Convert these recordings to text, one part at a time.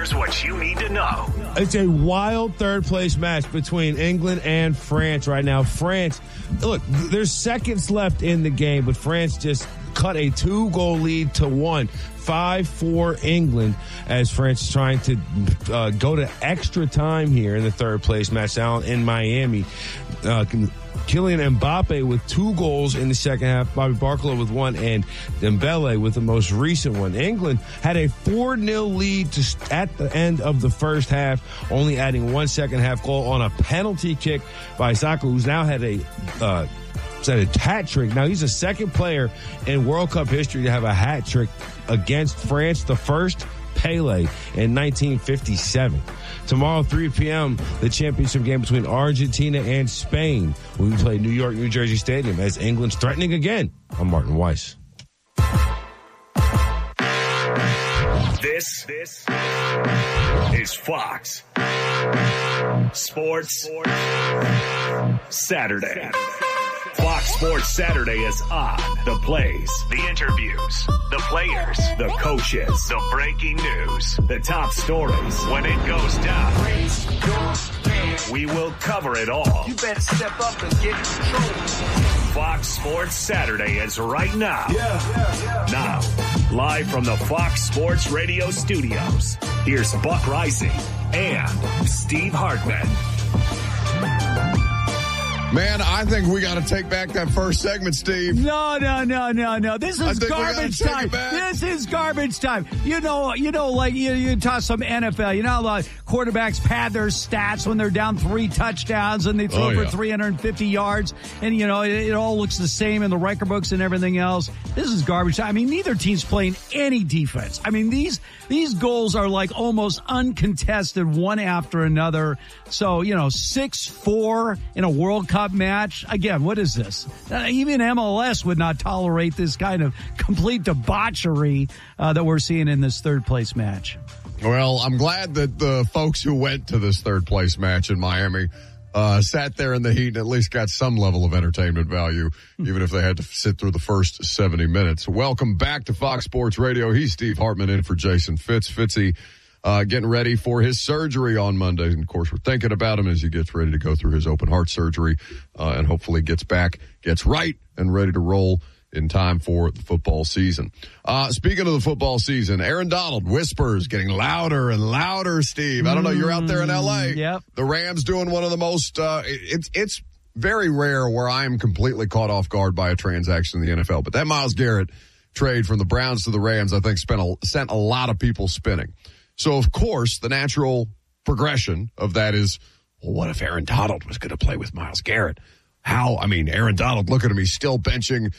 Here's what you need to know. It's a wild third-place match between England and France right now. France, look, there's seconds left in the game, but France just cut a 2-goal lead to 1. 5-4 England as France is trying to go to extra time here in the third-place match down in Miami. Kylian Mbappe with 2 goals in the second half, Bobby Barcola with 1, and Dembele with the most recent one. England had a 4-0 lead at the end of the first half, only adding 1 second-half goal on a penalty kick by Saka, who's now had a hat trick. Now, he's the second player in World Cup history to have a hat trick against France, the first Pele in 1957. Tomorrow, 3 p.m., the championship game between Argentina and Spain will be played New York, New Jersey Stadium as England's threatening again. I'm Martin Weiss. This is Fox Sports Saturday. Fox Sports Saturday is on. The plays, the interviews, the players, the coaches, the breaking news, the top stories. When it goes down, we will cover it all. You better step up and get in control. Fox Sports Saturday is right now. Now, live from the Fox Sports Radio studios, here's Buck Rising and Steve Hartman. Man, I think we got to take back that first segment, Steve. No. This is garbage time. This is garbage time. You know, like you toss some NFL. You know, like quarterbacks pad their stats when they're down 3 touchdowns and they throw for 350 yards. And, you know, it all looks the same in the record books and everything else. This is garbage time. I mean, neither team's playing any defense. I mean, these goals are like almost uncontested one after another. So, you know, 6-4 in a World Cup match. Again, what is this? Even MLS would not tolerate this kind of complete debauchery that we're seeing in this third place match. Well, I'm glad that the folks who went to this third place match in Miami sat there in the heat and at least got some level of entertainment value, even if they had to sit through the first 70 minutes. Welcome back to Fox Sports Radio. He's Steve Hartman in for Jason Fitz. Fitzy getting ready for his surgery on Monday. And, of course, we're thinking about him as he gets ready to go through his open heart surgery and hopefully gets right and ready to roll in time for the football season. Speaking of the football season, Aaron Donald whispers getting louder and louder, Steve. I don't know. You're out there in L.A. Yep. The Rams doing one of the most it's very rare where I am completely caught off guard by a transaction in the NFL. But that Myles Garrett trade from the Browns to the Rams, I think, sent a lot of people spinning. So, of course, the natural progression of that is, well, what if Aaron Donald was going to play with Myles Garrett? How? I mean, Aaron Donald, look at him. He's still benching,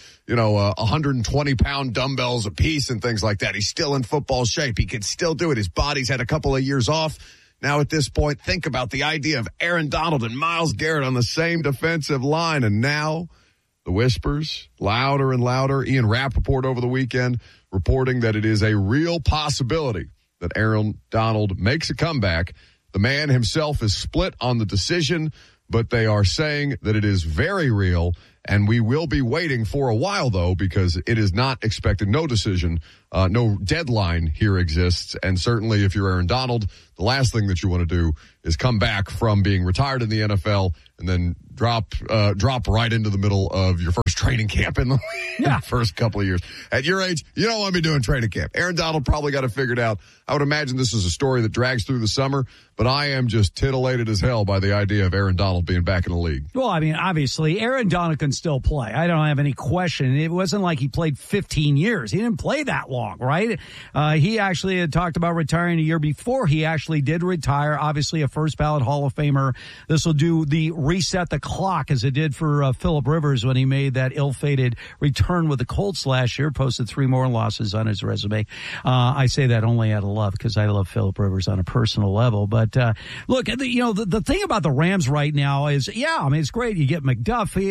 120-pound dumbbells a piece and things like that. He's still in football shape. He can still do it. His body's had a couple of years off. Now, at this point, think about the idea of Aaron Donald and Myles Garrett on the same defensive line. And now the whispers, louder and louder. Ian Rappaport over the weekend reporting that it is a real possibility that Aaron Donald makes a comeback. The man himself is split on the decision, but they are saying that it is very real, and we will be waiting for a while, though, because it is not expected. No decision, no deadline here exists, and certainly if you're Aaron Donald, the last thing that you want to do is come back from being retired in the NFL and then drop right into the middle of your first training camp in the first couple of years. At your age, you don't want to be doing training camp. Aaron Donald probably got it figured out. I would imagine this is a story that drags through the summer, but I am just titillated as hell by the idea of Aaron Donald being back in the league. Well, I mean, obviously, Aaron Donald can still play. I don't have any question. It wasn't like he played 15 years. He didn't play that long, right? He actually had talked about retiring a year before he actually did retire. Obviously, a first ballot Hall of Famer. This will do the reset the clock as it did for Phillip Rivers when he made that ill-fated return with the Colts last year, posted 3 more losses on his resume. I say that only out of love because I love Phillip Rivers on a personal level. But look, the thing about the Rams right now is, it's great. You get McDuffie, obviously.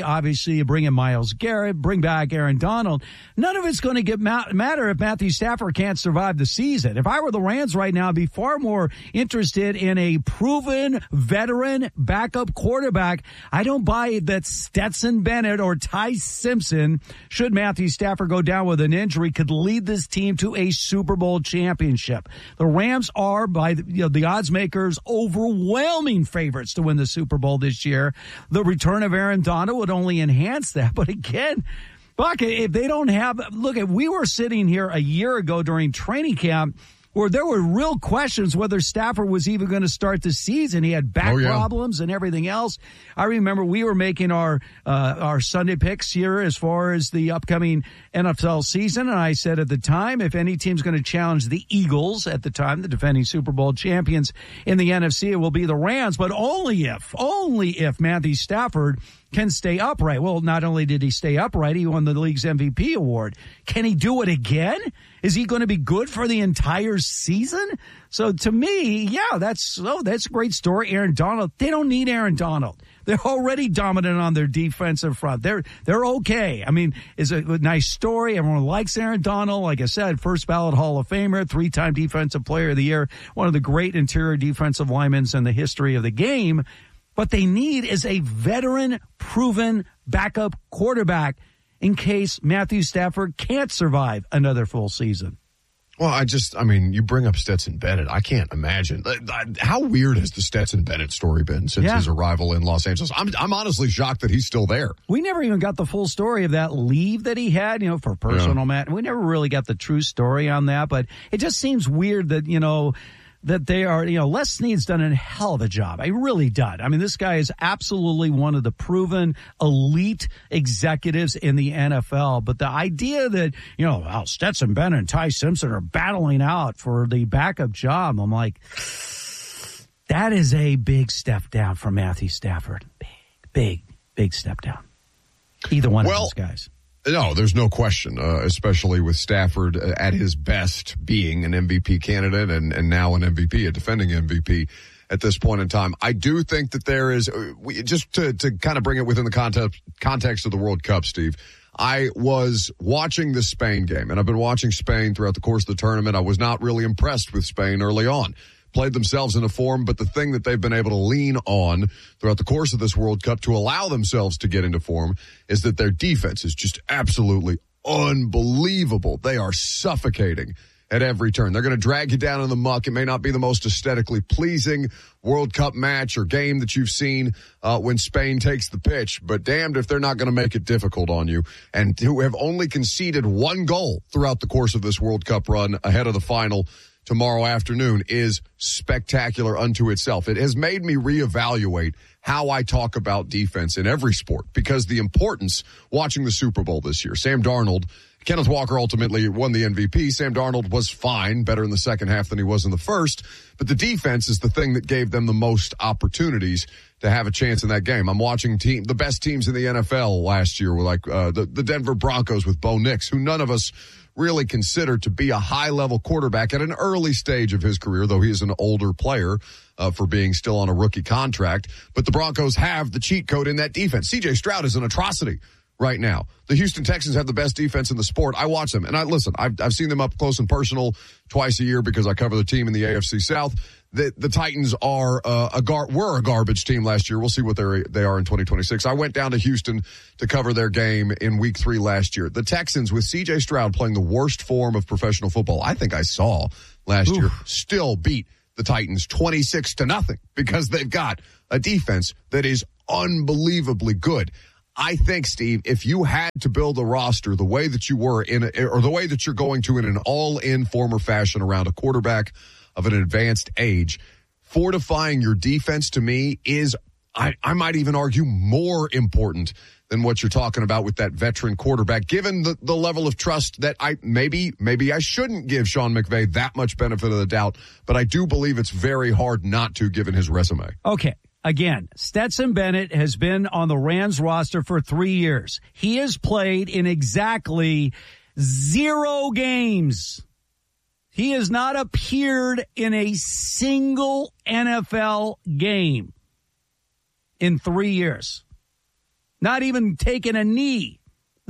obviously you bring in Myles Garrett, bring back Aaron Donald. None of it's going to matter if Matthew Stafford can't survive the season. If I were the Rams right now, I'd be far more interested in a proven veteran backup quarterback. I don't buy that Stetson Bennett or Ty Simpson, should Matthew Stafford go down with an injury, could lead this team to a Super Bowl championship. The Rams are, by the odds makers, overwhelming favorites to win the Super Bowl this year. The return of Aaron Donald would only enhance that. But again, Buck, if they don't have, look, if we were sitting here a year ago during training camp where there were real questions whether Stafford was even going to start the season. He had back problems and everything else. I remember we were making our Sunday picks here as far as the upcoming NFL season, and I said at the time, if any team's going to challenge the Eagles, at the time the defending Super Bowl champions in the NFC, it will be the Rams, but only if Matthew Stafford can stay upright. Well, not only did he stay upright, he won the league's MVP award. Can he do it again? Is he going to be good for the entire season? So to me, yeah, that's a great story. Aaron Donald, they don't need Aaron Donald. They're already dominant on their defensive front. They're okay. I mean, it's a nice story. Everyone likes Aaron Donald. Like I said, first ballot Hall of Famer, 3-time Defensive Player of the Year, one of the great interior defensive linemen in the history of the game. What they need is a veteran, proven backup quarterback in case Matthew Stafford can't survive another full season. Well, you bring up Stetson Bennett. I can't imagine. How weird has the Stetson Bennett story been since his arrival in Los Angeles? I'm honestly shocked that he's still there. We never even got the full story of that leave that he had, for personal matter. We never really got the true story on that, but it just seems weird that, that they are, Les Snead's done a hell of a job. He really done. I mean, this guy is absolutely one of the proven elite executives in the NFL. But the idea that, Stetson Bennett and Ty Simpson are battling out for the backup job, I'm like, that is a big step down from Matthew Stafford. Big step down. Either one of those guys. No, there's no question, especially with Stafford at his best being an MVP candidate and now an MVP, a defending MVP at this point in time. I do think that there is, just to kind of bring it within the context of the World Cup, Steve, I was watching the Spain game, and I've been watching Spain throughout the course of the tournament. I was not really impressed with Spain early on. Played themselves into form, but the thing that they've been able to lean on throughout the course of this World Cup to allow themselves to get into form is that their defense is just absolutely unbelievable. They are suffocating at every turn. They're going to drag you down in the muck. It may not be the most aesthetically pleasing World Cup match or game that you've seen when Spain takes the pitch, but damned if they're not going to make it difficult on you. And who have only conceded one goal throughout the course of this World Cup run ahead of the final tomorrow afternoon is spectacular unto itself. It has made me reevaluate how I talk about defense in every sport, because the importance watching the Super Bowl this year. Sam Darnold, Kenneth Walker ultimately won the MVP. Sam Darnold was fine, better in the second half than he was in the first, but the defense is the thing that gave them the most opportunities to have a chance in that game. I'm watching the best teams in the NFL last year were like the Denver Broncos with Bo Nix, who none of us really considered to be a high-level quarterback at an early stage of his career, though he is an older player for being still on a rookie contract. But the Broncos have the cheat code in that defense. C.J. Stroud is an atrocity right now. The Houston Texans have the best defense in the sport. I watch them, and I've seen them up close and personal twice a year because I cover the team in the AFC South. The Titans are were a garbage team last year. We'll see what they are in 2026. I went down to Houston to cover their game in week 3 last year. The Texans, with C.J. Stroud playing the worst form of professional football I think I saw last year, still beat the Titans 26-0 because they've got a defense that is unbelievably good. I think, Steve, if you had to build a roster the way that you were or the way that you're going to in an all-in form or fashion around a quarterback of an advanced age, fortifying your defense to me is, I might even argue, more important than what you're talking about with that veteran quarterback, given the level of trust that maybe I shouldn't give Sean McVay that much benefit of the doubt, but I do believe it's very hard not to, given his resume. Okay. Again, Stetson Bennett has been on the Rams roster for 3 years. He has played in exactly 0 games. He has not appeared in a single NFL game in 3 years. Not even taking a knee.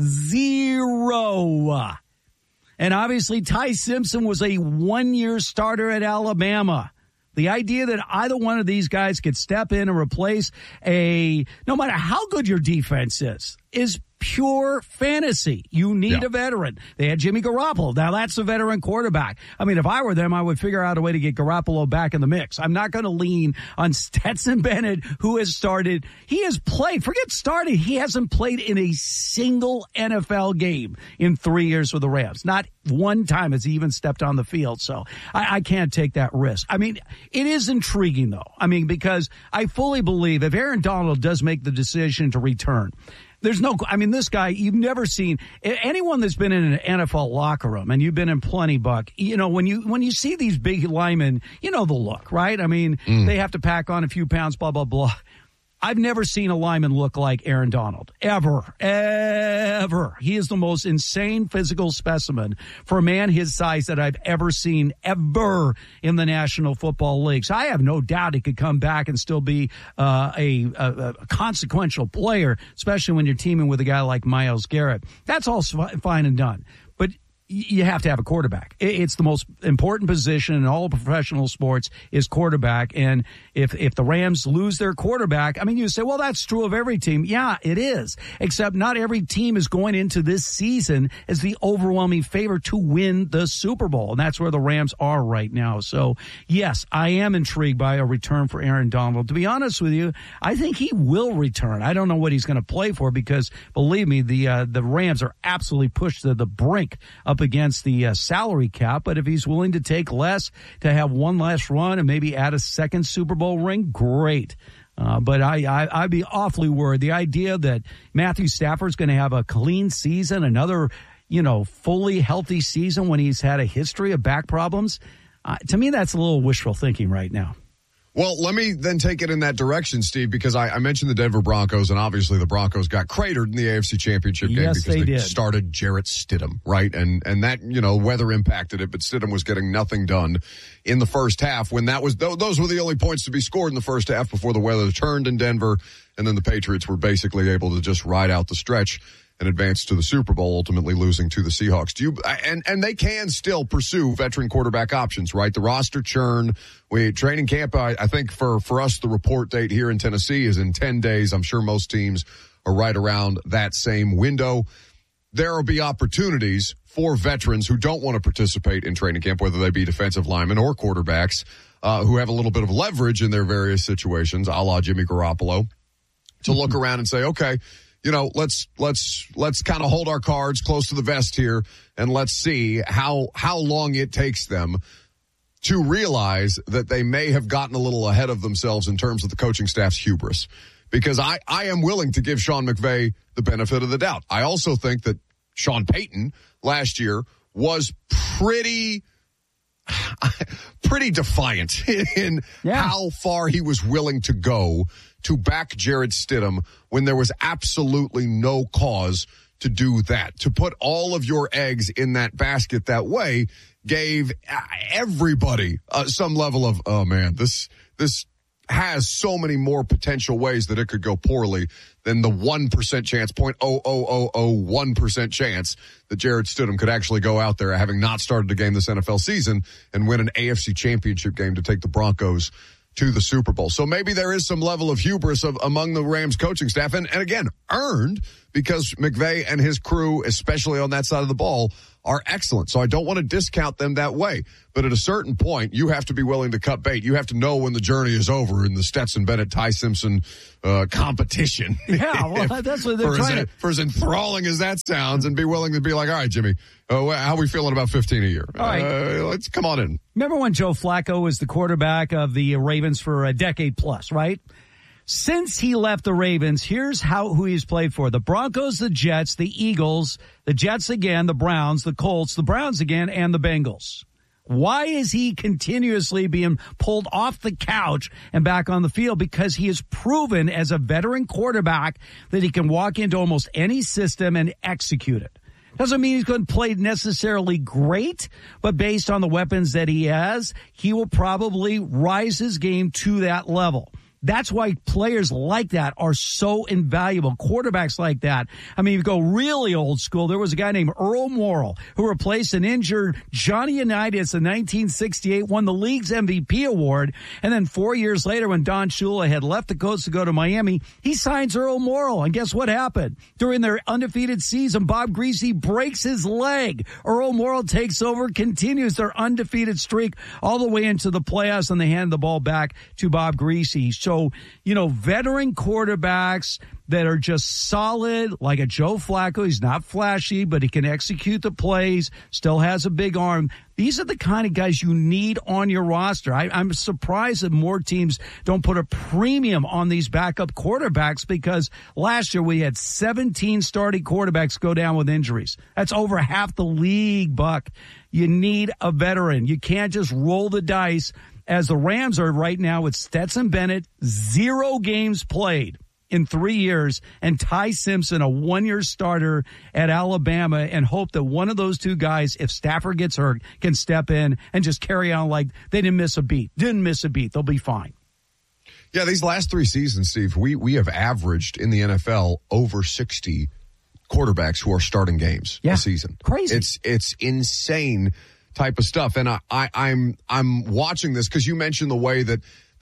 0. And obviously Ty Simpson was a 1-year starter at Alabama. The idea that either one of these guys could step in and replace no matter how good your defense is pure fantasy. You need a veteran. They had Jimmy Garoppolo. Now that's a veteran quarterback. I mean, if I were them, I would figure out a way to get Garoppolo back in the mix. I'm not going to lean on Stetson Bennett, who has started. He has played. Forget started. He hasn't played in a single NFL game in 3 years with the Rams. Not one time has he even stepped on the field. So I can't take that risk. I mean, it is intriguing, though. I mean, because I fully believe if Aaron Donald does make the decision to return, this guy, you've never seen anyone that's been in an NFL locker room, and you've been in plenty, Buck, when you see these big linemen, you know the look, right? I mean, they have to pack on a few pounds, blah, blah, blah. I've never seen a lineman look like Aaron Donald. Ever. He is the most insane physical specimen for a man his size that I've ever seen ever in the National Football League. So I have no doubt he could come back and still be a consequential player, especially when you're teaming with a guy like Myles Garrett. That's all fine and done. But you have to have a quarterback. It's the most important position in all professional sports is quarterback. And if the Rams lose their quarterback, I mean, you say, well, that's true of every team. Yeah, it is. Except not every team is going into this season as the overwhelming favorite to win the Super Bowl. And that's where the Rams are right now. So, yes, I am intrigued by a return for Aaron Donald. To be honest with you, I think he will return. I don't know what he's going to play for because, believe me, the Rams are absolutely pushed to the brink up against the salary cap, but if he's willing to take less to have one last run and maybe add a second Super Bowl ring, great. But I'd be awfully worried. The idea that Matthew Stafford's going to have a clean season, another, fully healthy season when he's had a history of back problems, to me, that's a little wishful thinking right now. Well, let me then take it in that direction, Steve, because I mentioned the Denver Broncos, and obviously the Broncos got cratered in the AFC Championship game because they started Jarrett Stidham, right? And that, weather impacted it, but Stidham was getting nothing done in the first half when those were the only points to be scored in the first half before the weather turned in Denver, and then the Patriots were basically able to just ride out the stretch and advance to the Super Bowl, ultimately losing to the Seahawks. And they can still pursue veteran quarterback options, right? The roster churn, training camp, I think for us, the report date here in Tennessee is in 10 days. I'm sure most teams are right around that same window. There will be opportunities for veterans who don't want to participate in training camp, whether they be defensive linemen or quarterbacks, who have a little bit of leverage in their various situations, a la Jimmy Garoppolo, to look around and say, okay, let's kind of hold our cards close to the vest here, and let's see how long it takes them to realize that they may have gotten a little ahead of themselves in terms of the coaching staff's hubris. Because I am willing to give Sean McVay the benefit of the doubt. I also think that Sean Payton last year was pretty defiant in how far he was willing to go to back Jarrett Stidham when there was absolutely no cause to do that. To put all of your eggs in that basket that way gave everybody some level of, oh man, this has so many more potential ways that it could go poorly than the 1% chance, 0.00001% chance that Jarrett Stidham could actually go out there having not started a game this NFL season and win an AFC championship game to take the Broncos to the Super Bowl. So maybe there is some level of hubris among the Rams coaching staff, and again, earned, because McVay and his crew, especially on that side of the ball, are excellent. So I don't want to discount them that way. But at a certain point, you have to be willing to cut bait. You have to know when the journey is over in the Stetson Bennett, Ty Simpson competition. Yeah, well, that's what they're trying to... For as enthralling as that sounds, and be willing to be like, all right, Jimmy, how are we feeling about 15 a year? All right. Let's come on in. Remember when Joe Flacco was the quarterback of the Ravens for a decade plus, right? Since he left the Ravens, here's who he's played for. The Broncos, the Jets, the Eagles, the Jets again, the Browns, the Colts, the Browns again, and the Bengals. Why is he continuously being pulled off the couch and back on the field? Because he has proven as a veteran quarterback that he can walk into almost any system and execute it. Doesn't mean he's going to play necessarily great, but based on the weapons that he has, he will probably rise his game to that level. That's why players like that are so invaluable. Quarterbacks like that. I mean, you go really old school. There was a guy named Earl Morrall who replaced an injured Johnny Unitas in 1968, won the league's MVP award. And then 4 years later, when Don Shula had left the Colts to go to Miami, he signs Earl Morrall. And guess what happened? During their undefeated season, Bob Griese breaks his leg. Earl Morrall takes over, continues their undefeated streak all the way into the playoffs, and they hand the ball back to Bob Griese. So, veteran quarterbacks that are just solid, like a Joe Flacco. He's not flashy, but he can execute the plays, still has a big arm. These are the kind of guys you need on your roster. I'm surprised that more teams don't put a premium on these backup quarterbacks, because last year we had 17 starting quarterbacks go down with injuries. That's over half the league, Buck. You need a veteran. You can't just roll the dice, as the Rams are right now with Stetson Bennett, 0 games played in 3 years, and Ty Simpson, a 1-year starter at Alabama, and hope that one of those two guys, if Stafford gets hurt, can step in and just carry on like they didn't miss a beat. They'll be fine. Yeah, these last 3 seasons, Steve, we have averaged in the NFL over 60 quarterbacks who are starting games a season. Crazy. It's insane type of stuff. And I'm watching this because you mentioned the way that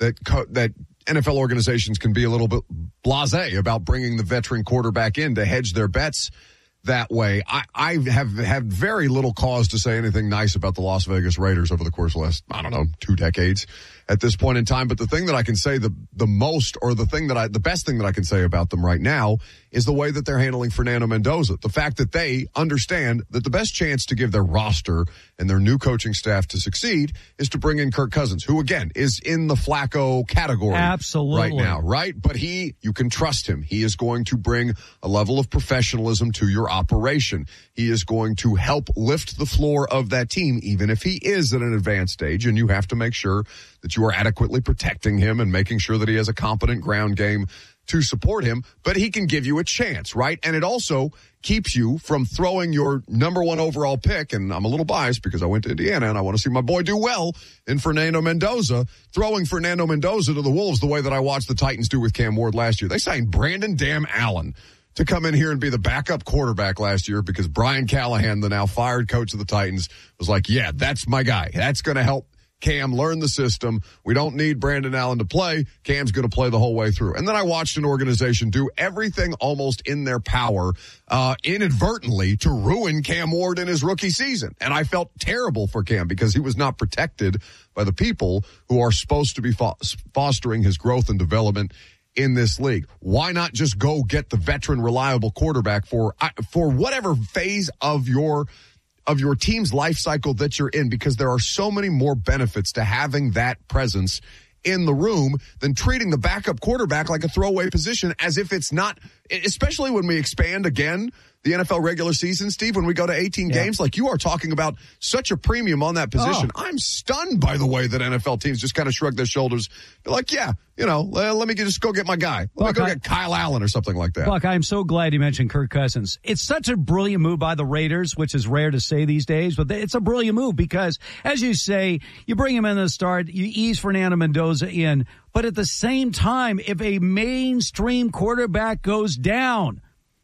NFL organizations can be a little bit blasé about bringing the veteran quarterback in to hedge their bets that way. I have had very little cause to say anything nice about the Las Vegas Raiders over the course of the last, 2 decades at this point in time. But the thing that I can say the most, or the best thing that I can say about them right now, is the way that they're handling Fernando Mendoza. The fact that they understand that the best chance to give their roster and their new coaching staff to succeed is to bring in Kirk Cousins, who again is in the Flacco category right now, right? But you can trust him. He is going to bring a level of professionalism to your operation. He is going to help lift the floor of that team, even if he is at an advanced stage, and you have to make sure that you are adequately protecting him and making sure that he has a competent ground game to support him, but he can give you a chance, right? And it also keeps you from throwing your number 1 overall pick, and I'm a little biased because I went to Indiana and I want to see my boy do well in Fernando Mendoza, throwing Fernando Mendoza to the Wolves the way that I watched the Titans do with Cam Ward last year. They signed Brandon Damn Allen to come in here and be the backup quarterback last year because Brian Callahan, the now fired coach of the Titans, was like, yeah, that's my guy. That's going to help Cam learn the system. We don't need Brandon Allen to play. Cam's going to play the whole way through. And then I watched an organization do everything almost in their power, inadvertently, to ruin Cam Ward in his rookie season. And I felt terrible for Cam because he was not protected by the people who are supposed to be fostering his growth and development in this league. Why not just go get the veteran, reliable quarterback for whatever phase of your team's life cycle that you're in, because there are so many more benefits to having that presence in the room than treating the backup quarterback like a throwaway position, as if it's not, especially when we expand again the NFL regular season, Steve, when we go to 18 games, like you are talking about such a premium on that position. I'm stunned by the way that NFL teams just kind of shrug their shoulders. They're like, let me just go get my guy. Let me go get Kyle Allen or something like that. Buck, I'm so glad you mentioned Kirk Cousins. It's such a brilliant move by the Raiders, which is rare to say these days, but it's a brilliant move because, as you say, you bring him in the start, you ease Fernando Mendoza in, but at the same time, if a mainstream quarterback goes down,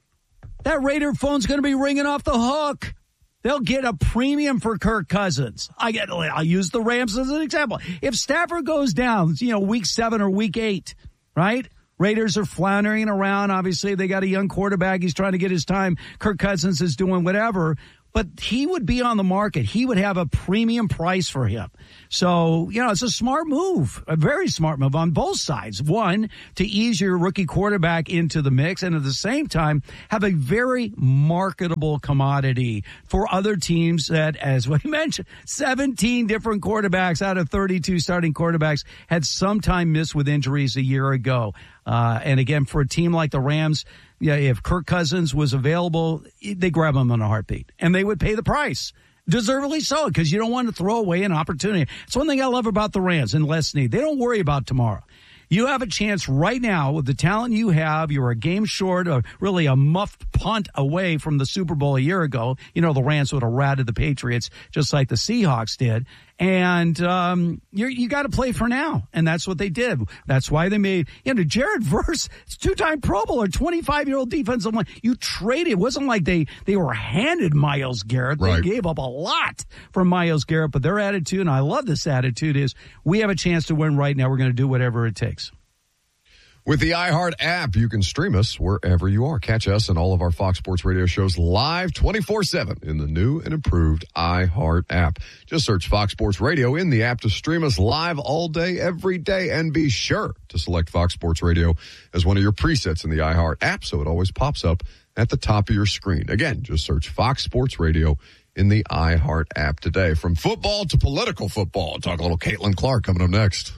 that Raider phone's going to be ringing off the hook. They'll get a premium for Kirk Cousins. I'll use the Rams as an example. If Stafford goes down, week 7 or week 8, right? Raiders are floundering around. Obviously, they got a young quarterback. He's trying to get his time. Kirk Cousins is doing whatever. But he would be on the market. He would have a premium price for him. So, it's a smart move, a very smart move on both sides. One, to ease your rookie quarterback into the mix, and at the same time, have a very marketable commodity for other teams that, as we mentioned, 17 different quarterbacks out of 32 starting quarterbacks had sometime missed with injuries a year ago. And again, for a team like the Rams, if Kirk Cousins was available, they grab him in a heartbeat, and they would pay the price. Deservedly so, because you don't want to throw away an opportunity. It's one thing I love about the Rams and Les Snead. They don't worry about tomorrow. You have a chance right now with the talent you have. You're a game short, or really a muffed punt away from the Super Bowl a year ago. The Rams would have ratted the Patriots just like the Seahawks did. And you got to play for now. And that's what they did. That's why they made, Jared Verse, it's 2-time Pro Bowler, 25-year-old defensive line. You traded. It wasn't like they were handed Myles Garrett. Right. They gave up a lot for Myles Garrett. But their attitude, and I love this attitude, is we have a chance to win right now. We're going to do whatever it takes. With the iHeart app, you can stream us wherever you are. Catch us and all of our Fox Sports Radio shows live 24/7 in the new and improved iHeart app. Just search Fox Sports Radio in the app to stream us live all day, every day, and be sure to select Fox Sports Radio as one of your presets in the iHeart app so it always pops up at the top of your screen. Again, just search Fox Sports Radio in the iHeart app today. From football to political football. Talk a little Caitlin Clark coming up next.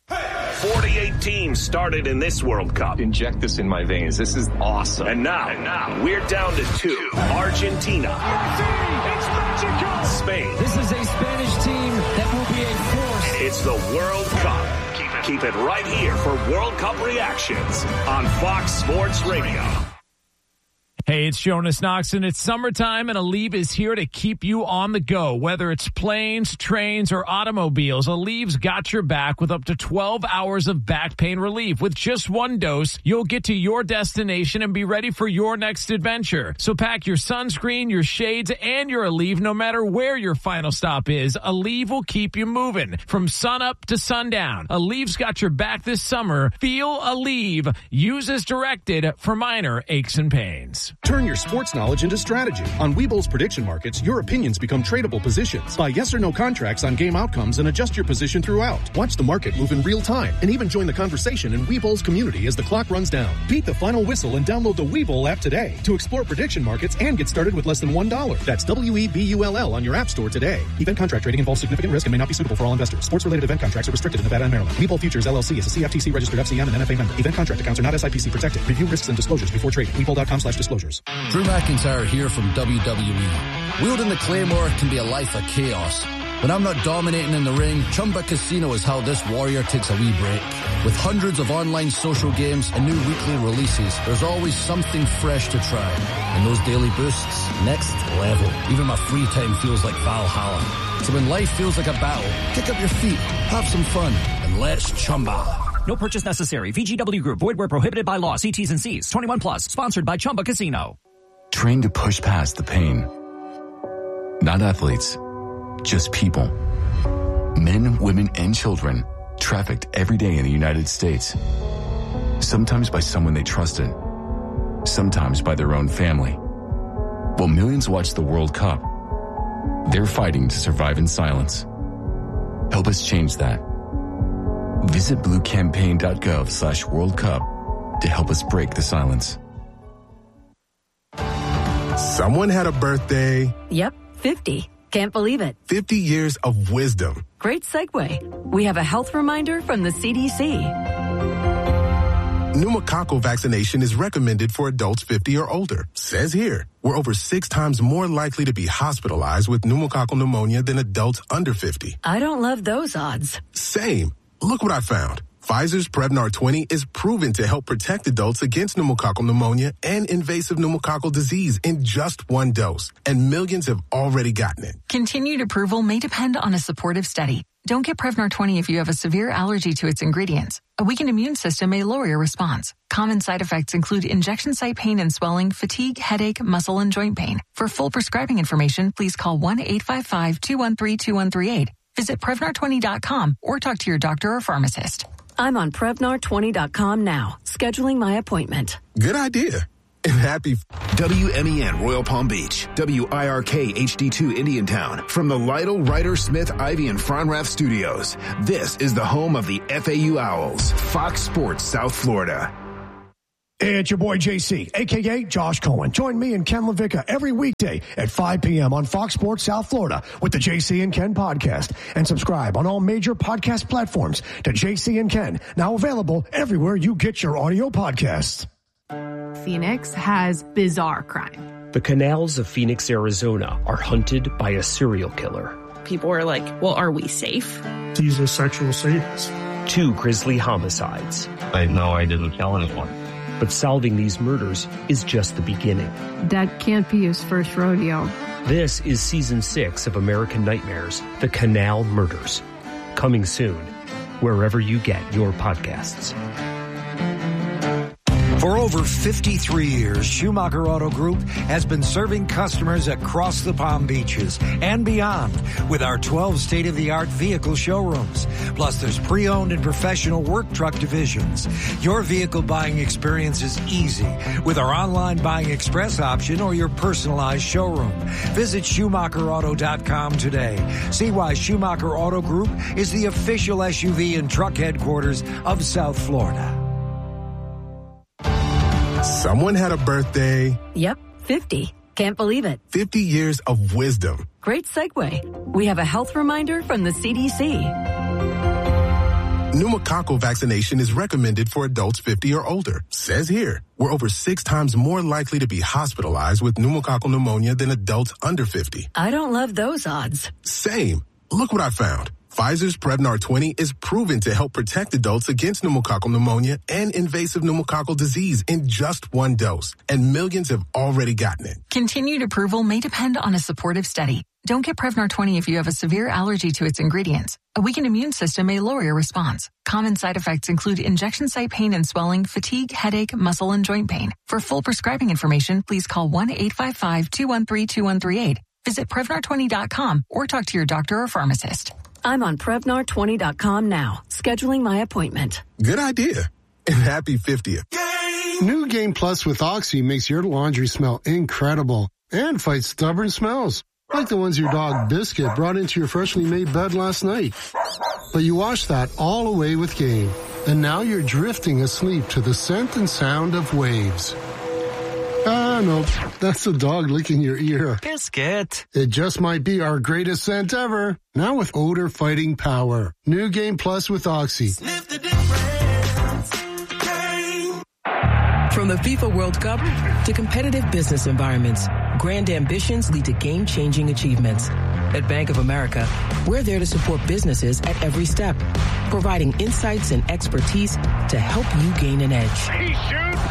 48 teams started in this World Cup. Inject this in my veins. This is awesome. And now we're down to 2. Argentina. It's magical. Spain. This is a Spanish team that will be a force. It's the World Cup. Keep it right here for World Cup reactions on Fox Sports Radio. Hey, it's Jonas Knox, and it's summertime, and Aleve is here to keep you on the go. Whether it's planes, trains, or automobiles, Aleve's got your back with up to 12 hours of back pain relief. With just one dose, you'll get to your destination and be ready for your next adventure. So pack your sunscreen, your shades, and your Aleve no matter where your final stop is. Aleve will keep you moving from sunup to sundown. Aleve's got your back this summer. Feel Aleve. Use as directed for minor aches and pains. Turn your sports knowledge into strategy. On Webull's prediction markets, your opinions become tradable positions. Buy yes or no contracts on game outcomes and adjust your position throughout. Watch the market move in real time and even join the conversation in Webull's community as the clock runs down. Beat the final whistle and download the Webull app today to explore prediction markets and get started with less than $1. That's WEBULL on your app store today. Event contract trading involves significant risk and may not be suitable for all investors. Sports-related event contracts are restricted in Nevada and Maryland. Webull Futures LLC is a CFTC registered FCM and NFA member. Event contract accounts are not SIPC protected. Review risks and disclosures before trading. Webull.com/disclosures. Drew McIntyre here from WWE. Wielding the Claymore can be a life of chaos. When I'm not dominating in the ring, Chumba Casino is how this warrior takes a wee break. With hundreds of online social games and new weekly releases, there's always something fresh to try. And those daily boosts, next level. Even my free time feels like Valhalla. So when life feels like a battle, kick up your feet, have some fun, and let's Chumba. No purchase necessary. VGW Group. Void where prohibited by law. See T's and C's. 21 plus. Sponsored by Chumba Casino. Train to push past the pain. Not athletes, just people. Men, women, and children trafficked every day in the United States. Sometimes by someone they trusted. Sometimes by their own family. While millions watch the World Cup, they're fighting to survive in silence. Help us change that. Visit bluecampaign.gov/World Cup to help us break the silence. Someone had a birthday. Yep, 50. Can't believe it. 50 years of wisdom. Great segue. We have a health reminder from the CDC. Pneumococcal vaccination is recommended for adults 50 or older. Says here, we're over 6 times more likely to be hospitalized with pneumococcal pneumonia than adults under 50. I don't love those odds. Same. Look what I found. Pfizer's Prevnar 20 is proven to help protect adults against pneumococcal pneumonia and invasive pneumococcal disease in just 1 dose. And millions have already gotten it. Continued approval may depend on a supportive study. Don't get Prevnar 20 if you have a severe allergy to its ingredients. A weakened immune system may lower your response. Common side effects include injection site pain and swelling, fatigue, headache, muscle, and joint pain. For full prescribing information, please call 1-855-213-2138. Visit Prevnar20.com or talk to your doctor or pharmacist. I'm on Prevnar20.com now, scheduling my appointment. Good idea. And happy WMEN Royal Palm Beach, WIRK HD2 Indiantown, from the Lytle, Ryder, Smith, Ivy, and Fronrath studios. This is the home of the FAU Owls, Fox Sports South Florida. It's your boy JC, a.k.a. Josh Cohen. Join me and Ken LaVicka every weekday at 5 p.m. on Fox Sports South Florida with the JC and Ken podcast. And subscribe on all major podcast platforms to JC and Ken, now available everywhere you get your audio podcasts. Phoenix has bizarre crime. The canals of Phoenix, Arizona are hunted by a serial killer. People are like, well, are we safe? He's a sexual sadist. 2 grisly homicides. I know I didn't kill anyone. But solving these murders is just the beginning. That can't be his first rodeo. This is Season 6 of American Nightmares, The Canal Murders. Coming soon, wherever you get your podcasts. For over 53 years, Schumacher Auto Group has been serving customers across the Palm Beaches and beyond with our 12 state-of-the-art vehicle showrooms. Plus, there's pre-owned and professional work truck divisions. Your vehicle buying experience is easy with our online buying express option or your personalized showroom. Visit SchumacherAuto.com today. See why Schumacher Auto Group is the official SUV and truck headquarters of South Florida. Someone had a birthday. Yep, 50. Can't believe it. 50 years of wisdom. Great segue. We have a health reminder from the CDC. Pneumococcal vaccination is recommended for adults 50 or older. Says here, we're over 6 times more likely to be hospitalized with pneumococcal pneumonia than adults under 50. I don't love those odds. Same. Look what I found. Pfizer's Prevnar 20 is proven to help protect adults against pneumococcal pneumonia and invasive pneumococcal disease in just 1 dose. And millions have already gotten it. Continued approval may depend on a supportive study. Don't get Prevnar 20 if you have a severe allergy to its ingredients. A weakened immune system may lower your response. Common side effects include injection site pain and swelling, fatigue, headache, muscle, and joint pain. For full prescribing information, please call 1-855-213-2138. Visit Prevnar20.com or talk to your doctor or pharmacist. I'm on Prevnar20.com now, scheduling my appointment. Good idea. And happy 50th. New Game Plus with Oxy makes your laundry smell incredible and fights stubborn smells, like the ones your dog Biscuit brought into your freshly made bed last night. But you wash that all away with Game, and now you're drifting asleep to the scent and sound of waves. No, that's the dog licking your ear. Biscuit. It just might be our greatest scent ever. Now with odor fighting power. New Game Plus with Oxy. Sniff the difference. From the FIFA World Cup to competitive business environments, grand ambitions lead to game-changing achievements. At Bank of America, we're there to support businesses at every step, providing insights and expertise to help you gain an edge. He shoots.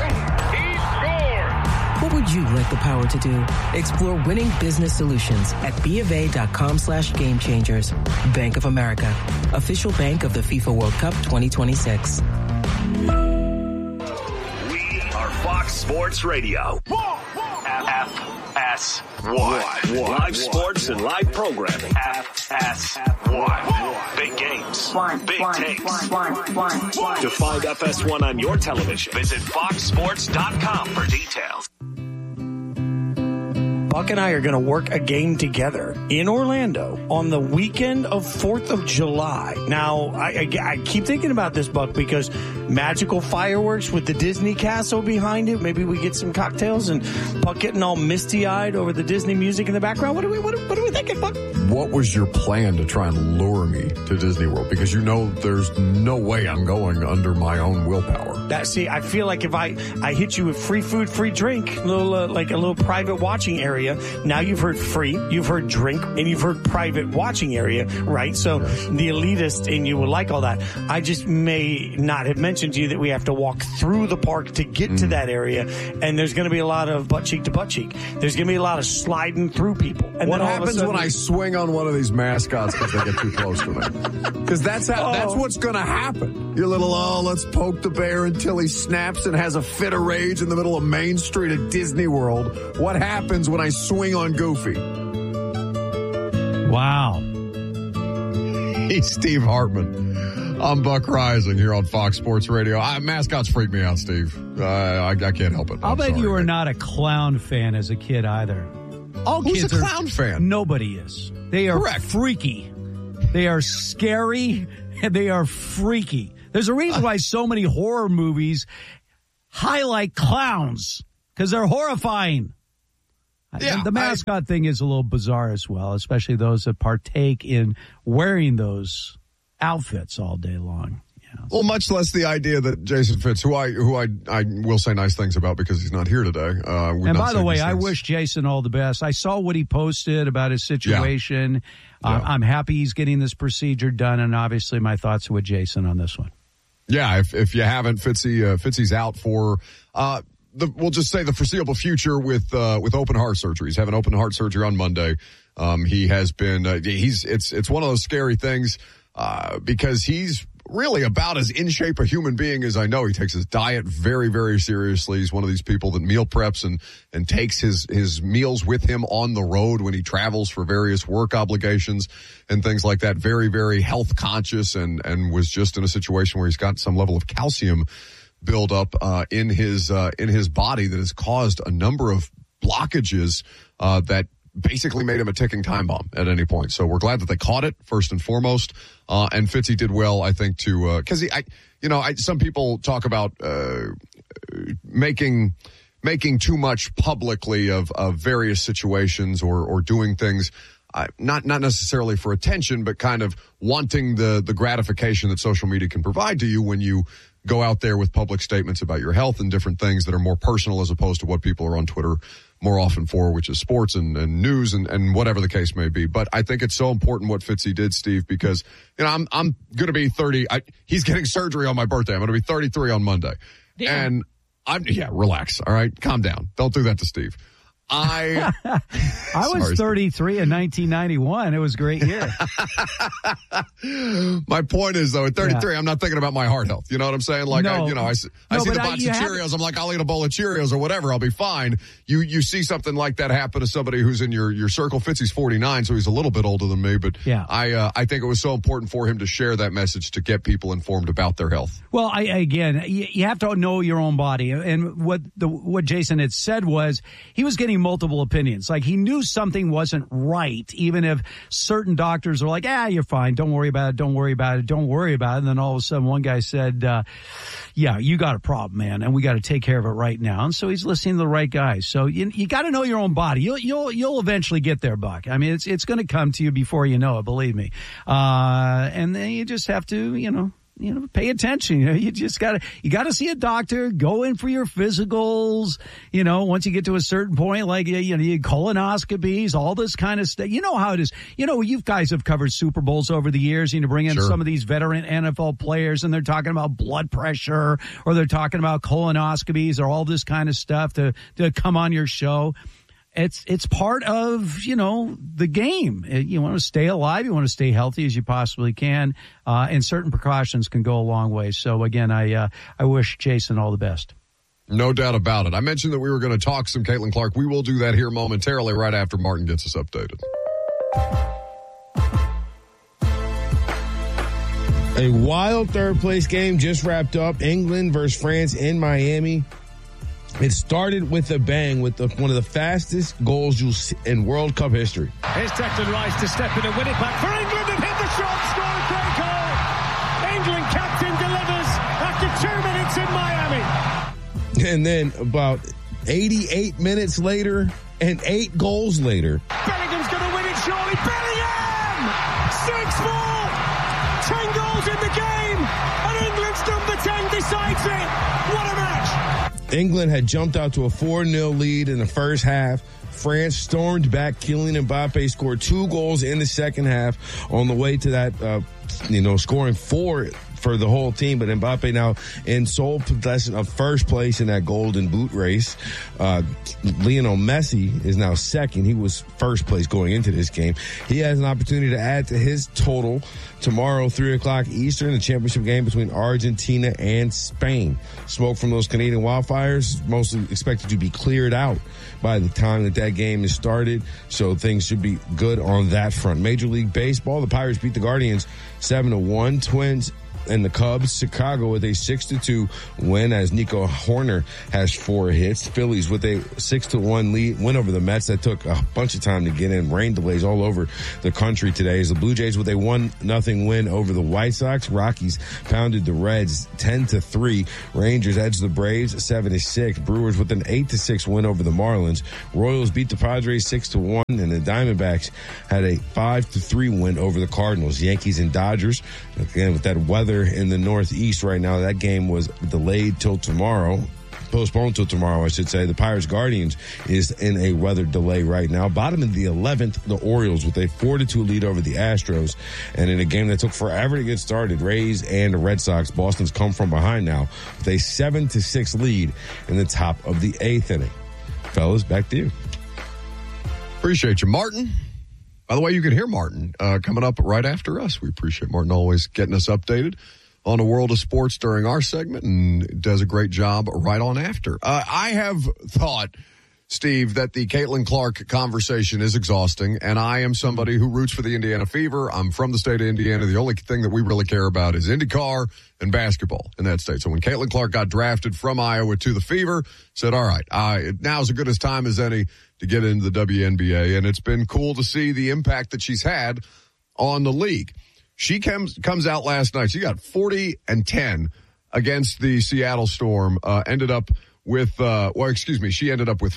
What would you like the power to do? Explore winning business solutions at BofA.com/gamechangers. Bank of America, official bank of the FIFA World Cup 2026. We are Fox Sports Radio. FS1. Live sports and live programming. FS1. Big games. Big takes. To find FS1 on your television, visit foxsports.com for details. Buck and I are going to work a game together in Orlando on the weekend of 4th of July. Now, I keep thinking about this, Buck, because magical fireworks with the Disney castle behind it. Maybe we get some cocktails and Buck getting all misty-eyed over the Disney music in the background. What are we thinking, Buck? What was your plan to try and lure me to Disney World? Because you know there's no way I'm going under my own willpower. I feel like if I hit you with free food, free drink, a little private watching area. Now you've heard free, you've heard drink, and you've heard private watching area, right? So the elitist in you will like all that. I just may not have mentioned to you that we have to walk through the park to get to that area, and there's going to be a lot of butt cheek to butt cheek. There's going to be a lot of sliding through people. And what happens when I swing on one of these mascots because they get too close to me? Because that's what's going to happen. Your little, let's poke the bear until he snaps and has a fit of rage in the middle of Main Street at Disney World. What happens when I swing on Goofy? Wow. He's Steve Hartman. I'm Buck Rising here on Fox Sports Radio. Mascots freak me out, Steve. I can't help it. I'll bet you were not a clown fan as a kid either. Who's a clown fan? Nobody is. They are freaky. They are scary, and they are freaky. There's a reason why so many horror movies highlight clowns, because they're horrifying. Yeah, the mascot thing is a little bizarre as well, especially those that partake in wearing those outfits all day long. Yeah. Well, much less the idea that Jason Fitz, who I will say nice things about because he's not here today. And by the way, I wish Jason all the best. I saw what he posted about his situation. Yeah. I'm happy he's getting this procedure done, and obviously my thoughts are with Jason on this one. Yeah, if you haven't, Fitzy's out for we'll just say the foreseeable future with open heart surgery. He's having open heart surgery on Monday. He has been, it's one of those scary things, because he's really about as in shape a human being as I know. He takes his diet very, very seriously. He's one of these people that meal preps and takes his meals with him on the road when he travels for various work obligations and things like that. Very, very health conscious and was just in a situation where he's got some level of calcium build up in his body that has caused a number of blockages that basically made him a ticking time bomb at any point. So we're glad that they caught it first and foremost. And Fitzy did well, I think, to because some people talk about making too much publicly of various situations or doing things. Not necessarily for attention, but kind of wanting the gratification that social media can provide to you when you go out there with public statements about your health and different things that are more personal as opposed to what people are on Twitter more often for, which is sports and news and whatever the case may be. But I think it's so important what Fitzy did, Steve, because, I'm going to be 30. He's getting surgery on my birthday. I'm going to be 33 on Monday. Yeah. And relax. All right. Calm down. Don't do that to Steve. I was 33 in 1991. It was a great year. My point is, though, at 33, I'm not thinking about my heart health. You know what I'm saying? Like, I see the box of Cheerios. I'm like, I'll eat a bowl of Cheerios or whatever. I'll be fine. You see something like that happen to somebody who's in your circle. Fitzy's 49, so he's a little bit older than me. But yeah. I think it was so important for him to share that message to get people informed about their health. Well, you have to know your own body. And what Jason had said was he was getting multiple opinions. Like, he knew something wasn't right, even if certain doctors are like, you're fine. Don't worry about it. Don't worry about it. Don't worry about it. And then all of a sudden one guy said, you got a problem, man, and we got to take care of it right now. And so he's listening to the right guys. So you got to know your own body. You'll eventually get there, Buck. I mean, it's going to come to you before you know it, believe me. And then you just have to, pay attention. You just gotta see a doctor, go in for your physicals. Once you get to a certain point, like, colonoscopies, all this kind of stuff. You know how it is. You guys have covered Super Bowls over the years. Bring in some of these veteran NFL players and they're talking about blood pressure or they're talking about colonoscopies or all this kind of stuff to come on your show. It's part of, the game. You want to stay alive. You want to stay healthy as you possibly can. And certain precautions can go a long way. So again, I wish Jason all the best. No doubt about it. I mentioned that we were going to talk some Caitlin Clark. We will do that here momentarily right after Martin gets us updated. A wild third place game just wrapped up. England versus France in Miami. It started with a bang with one of the fastest goals you'll see in World Cup history. Here's Declan Rice to step in and win it back for England and hit the shot, score a great goal. England captain delivers after 2 minutes in Miami. And then about 88 minutes later and 8 goals later. Bellingham's going to win it surely. Bellingham! 6-4! 10 goals in the game and England's number 10 decides it. What a match! England had jumped out to a 4-0 lead in the first half. France stormed back. Kylian Mbappe scored 2 goals in the second half on the way to that, scoring 4 for the whole team. But Mbappe now in sole possession of first place in that golden boot race. Lionel Messi is now second. He was first place going into this game. He has an opportunity to add to his total tomorrow, 3:00 Eastern, the championship game between Argentina and Spain. Smoke from those Canadian wildfires mostly expected to be cleared out by the time that game is started, so things should be good on that front. Major League Baseball, the Pirates beat the Guardians 7-1. Twins and the Cubs, Chicago with a 6-2 win as Nico Horner has 4 hits. Phillies with a 6-1 lead win over the Mets. That took a bunch of time to get in. Rain delays all over the country today. As the Blue Jays with a 1-0 win over the White Sox. Rockies pounded the Reds 10-3. Rangers edged the Braves 7-6. Brewers with an 8-6 win over the Marlins. Royals beat the Padres 6-1, and the Diamondbacks had a 5-3 win over the Cardinals. Yankees and Dodgers, again with that weather in the Northeast right now, that game was delayed till tomorrow. postponed till tomorrow, I should say. The Pirates Guardians is in a weather delay right now. Bottom of the 11th, the Orioles with a 4-2 lead over the Astros. And in a game that took forever to get started, Rays and the Red Sox, Boston's come from behind now with a 7-6 lead in the top of the 8th inning. Fellas, back to you. Appreciate you, Martin. By the way, you can hear Martin coming up right after us. We appreciate Martin always getting us updated on the world of sports during our segment and does a great job right on after. I have thought, Steve, that the Caitlin Clark conversation is exhausting, and I am somebody who roots for the Indiana Fever. I'm from the state of Indiana. The only thing that we really care about is IndyCar and basketball in that state. So when Caitlin Clark got drafted from Iowa to the Fever, said, all right, now's as good as time as any to get into the WNBA, and it's been cool to see the impact that she's had on the league. She comes out last night. She got 40-10 against the Seattle Storm. Ended up with, she ended up with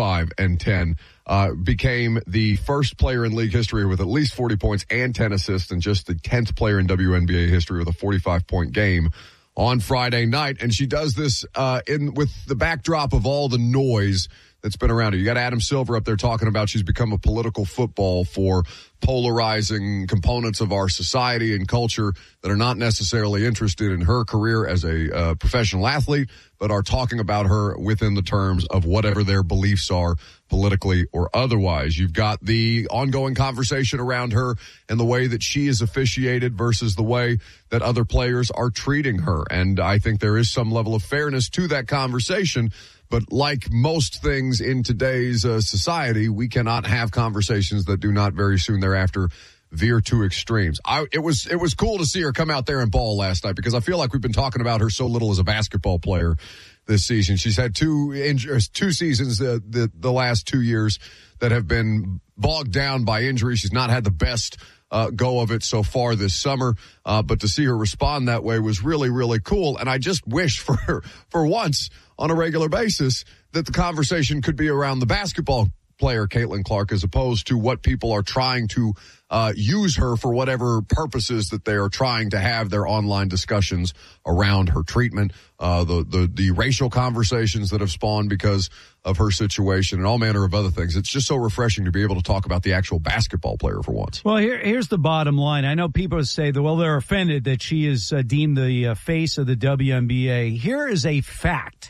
45-10. Became the first player in league history with at least 40 points and 10 assists, and just the 10th player in WNBA history with a 45-point game on Friday night. And she does this with the backdrop of all the noise that's been around her. You got Adam Silver up there talking about she's become a political football for polarizing components of our society and culture that are not necessarily interested in her career as a professional athlete, but are talking about her within the terms of whatever their beliefs are, politically or otherwise. You've got the ongoing conversation around her and the way that she is officiated versus the way that other players are treating her. And I think there is some level of fairness to that conversation. But like most things in today's society, we cannot have conversations that do not very soon thereafter veer to extremes. It was cool to see her come out there and ball last night, because I feel like we've been talking about her so little as a basketball player this season. She's had two seasons the last 2 years that have been bogged down by injury. She's not had the best go of it so far this summer, but to see her respond that way was really, really cool. And I just wish for once on a regular basis that the conversation could be around the basketball player Caitlin Clark, as opposed to what people are trying to use her for whatever purposes that they are trying to have their online discussions around her treatment, the racial conversations that have spawned because of her situation, and all manner of other things. It's just so refreshing to be able to talk about the actual basketball player for once. Well, here's the bottom line. I know people say that, well, they're offended that she is deemed the face of the WNBA. Here is a fact.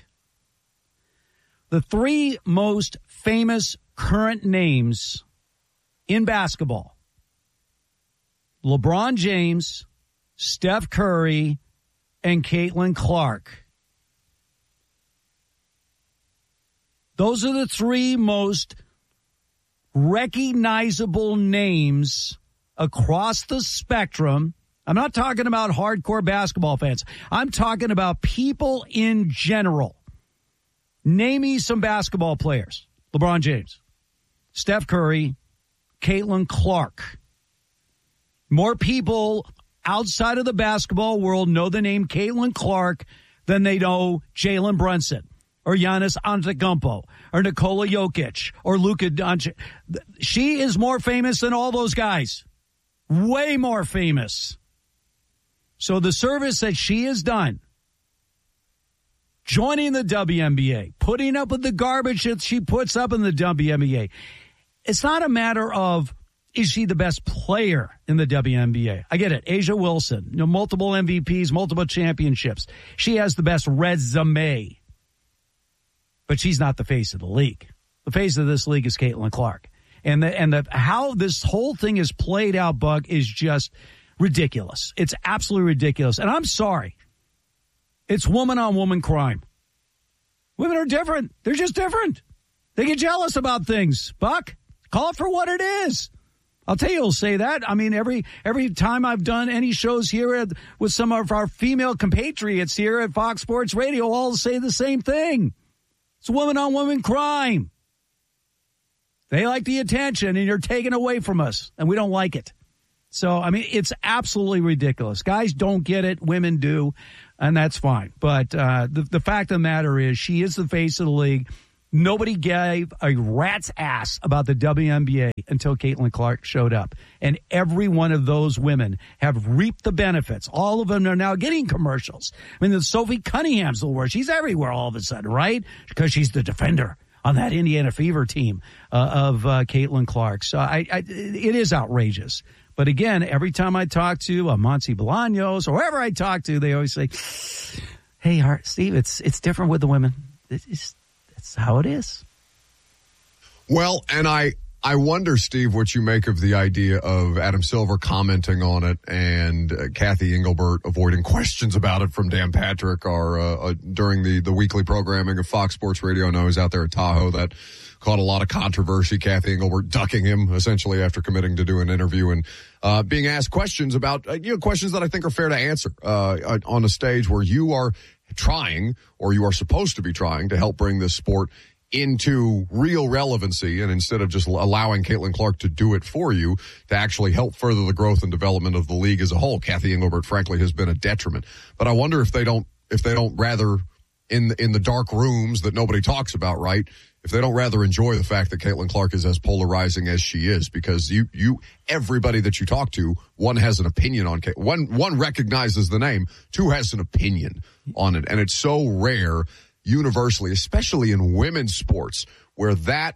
The three most famous current names in basketball: LeBron James, Steph Curry, and Caitlin Clark. Those are the three most recognizable names across the spectrum. I'm not talking about hardcore basketball fans. I'm talking about people in general. Name me some basketball players. LeBron James, Steph Curry, Caitlin Clark. More people outside of the basketball world know the name Caitlin Clark than they know Jalen Brunson or Giannis Antetokounmpo or Nikola Jokic or Luka Doncic. She is more famous than all those guys. Way more famous. So the service that she has done, joining the WNBA, putting up with the garbage that she puts up in the WNBA, it's not a matter of, is she the best player in the WNBA? I get it. Asia Wilson, multiple MVPs, multiple championships. She has the best resume. But she's not the face of the league. The face of this league is Caitlin Clark. And how this whole thing is played out, Buck, is just ridiculous. It's absolutely ridiculous. And I'm sorry. It's woman-on-woman crime. Women are different. They're just different. They get jealous about things. Buck, call it for what it is. I'll tell you who'll say that. I mean, every time I've done any shows here with some of our female compatriots here at Fox Sports Radio, all say the same thing. It's woman-on-woman crime. They like the attention, and you're taking away from us, and we don't like it. So, I mean, it's absolutely ridiculous. Guys don't get it. Women do. And that's fine. But the fact of the matter is she is the face of the league. Nobody gave a rat's ass about the WNBA until Caitlin Clark showed up. And every one of those women have reaped the benefits. All of them are now getting commercials. I mean, the Sophie Cunningham's the worst. She's everywhere all of a sudden, right? Because she's the defender on that Indiana Fever team of Caitlin Clark. So it is outrageous. But again, every time I talk to Monty Bolaños or whoever I talk to, they always say, hey, Steve, it's different with the women. That's how it is. Well, and I wonder, Steve, what you make of the idea of Adam Silver commenting on it and Kathy Engelbert avoiding questions about it from Dan Patrick or during the weekly programming of Fox Sports Radio. I know he's out there at Tahoe. That caught a lot of controversy. Kathy Engelbert ducking him essentially after committing to do an interview and being asked questions about questions that I think are fair to answer on a stage where you are trying, or you are supposed to be trying, to help bring this sport into real relevancy, and instead of just allowing Caitlin Clark to do it for you, to actually help further the growth and development of the league as a whole. Kathy Engelbert, frankly, has been a detriment. But I wonder if they don't rather, in the dark rooms that nobody talks about, right, if they don't rather enjoy the fact that Caitlin Clark is as polarizing as she is, because everybody that you talk to, one has an opinion on one recognizes the name, two has an opinion on it. And it's so rare universally, especially in women's sports, where that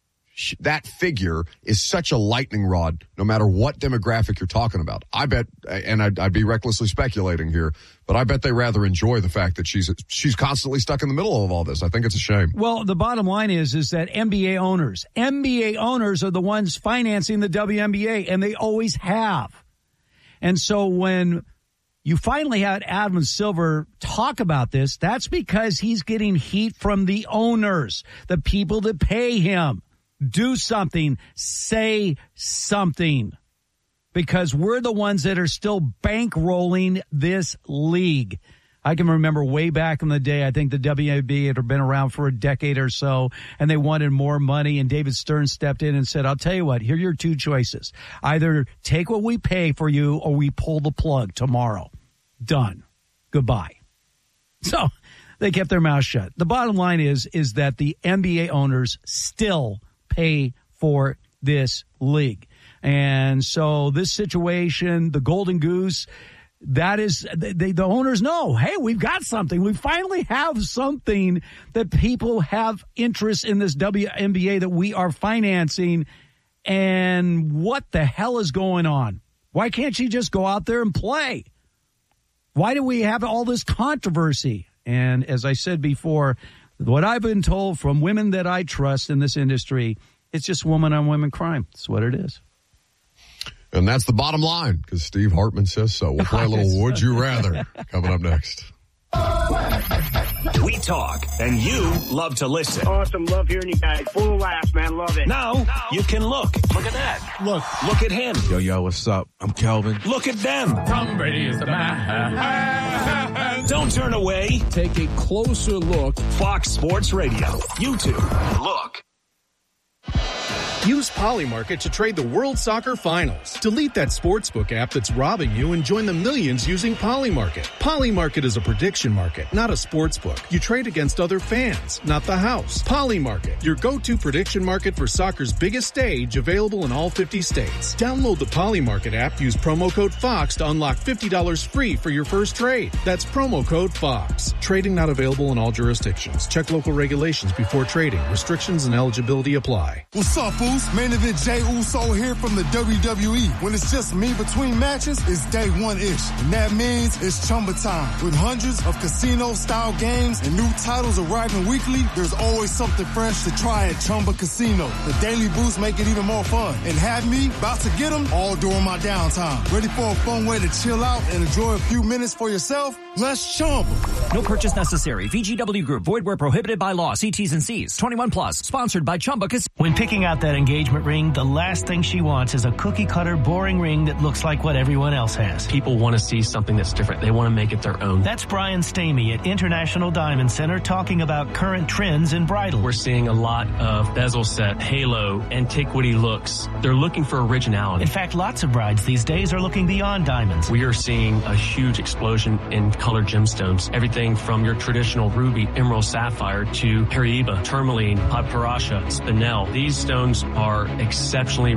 figure is such a lightning rod, no matter what demographic you're talking about. I bet, and I'd be recklessly speculating here, but I bet they rather enjoy the fact that she's constantly stuck in the middle of all this. I think it's a shame. Well, the bottom line is that NBA owners are the ones financing the WNBA, and they always have. And so when you finally had Adam Silver talk about this, that's because he's getting heat from the owners, the people that pay him. Do something, say something, because we're the ones that are still bankrolling this league. I can remember way back in the day, I think the WNBA had been around for a decade or so, and they wanted more money, and David Stern stepped in and said, I'll tell you what, here are your two choices. Either take what we pay for you, or we pull the plug tomorrow. Done. Goodbye. So they kept their mouth shut. The bottom line is that the NBA owners still pay for this league. And so this situation, the Golden Goose, that is, the owners know, hey, we've got something. We finally have something that people have interest in this WNBA that we are financing. And what the hell is going on? Why can't she just go out there and play? Why do we have all this controversy? And as I said before, what I've been told from women that I trust in this industry, it's just woman-on-woman crime. That's what it is. And that's the bottom line, because Steve Hartman says so. We'll play a little Would You Rather coming up next. We talk, and you love to listen. Awesome. Love hearing you guys. Full laughs, man. Love it. Now, you can look. Look at that. Look at him. Yo, what's up? I'm Kelvin. Look at them. Tom Brady is the man. Don't turn away. Take a closer look. Fox Sports Radio. YouTube. Look. Use Polymarket to trade the World Soccer Finals. Delete that sportsbook app that's robbing you and join the millions using Polymarket. Polymarket is a prediction market, not a sportsbook. You trade against other fans, not the house. Polymarket, your go-to prediction market for soccer's biggest stage, available in all 50 states. Download the Polymarket app, use promo code FOX to unlock $50 free for your first trade. That's promo code FOX. Trading not available in all jurisdictions. Check local regulations before trading. Restrictions and eligibility apply. What's up, fool? Main event Jey Uso here from the WWE. When it's just me between matches, it's day one-ish. And that means it's Chumba time. With hundreds of casino-style games and new titles arriving weekly, there's always something fresh to try at Chumba Casino. The daily boosts make it even more fun. And have me about to get them all during my downtime. Ready for a fun way to chill out and enjoy a few minutes for yourself? Let's Chumba. No purchase necessary. VGW Group. Void where prohibited by law. See T's and C's. 21 plus. Sponsored by Chumba Casino. When picking out that engagement ring, the last thing she wants is a cookie-cutter, boring ring that looks like what everyone else has. People want to see something that's different. They want to make it their own. That's Brian Stamey at International Diamond Center talking about current trends in bridal. We're seeing a lot of bezel set, halo, antiquity looks. They're looking for originality. In fact, lots of brides these days are looking beyond diamonds. We are seeing a huge explosion in colored gemstones. Everything from your traditional ruby, emerald, sapphire to Paraiba, tourmaline, paparasha, spinel. These stones are exceptionally